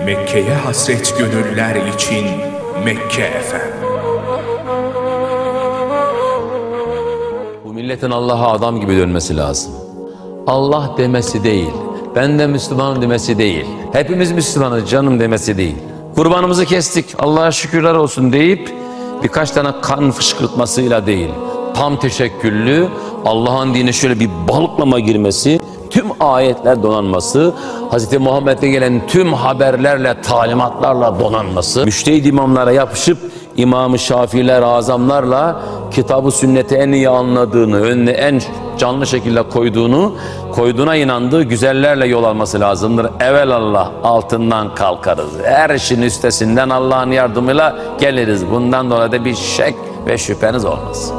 Mekke'ye hasret gönüller için Mekke FM. Bu milletin Allah'a adam gibi dönmesi lazım. Allah demesi değil, ben de Müslümanım demesi değil, hepimiz Müslümanız canım demesi değil. Kurbanımızı kestik, Allah'a şükürler olsun deyip birkaç tane kan fışkırtmasıyla değil, tam teşekküllü, Allah'ın dine şöyle bir balıklama girmesi, tüm ayetler donanması, Hz. Muhammed'e gelen tüm haberlerle, talimatlarla donanması, müştehid imamlara yapışıp İmam-ı Şafiiler, azamlarla kitabı sünneti en iyi anladığını, önüne en canlı şekilde koyduğuna inandığı güzellerle yol alması lazımdır. Evelallah altından kalkarız. Her işin üstesinden Allah'ın yardımıyla geliriz. Bundan dolayı da bir şek ve şüpheniz olmaz.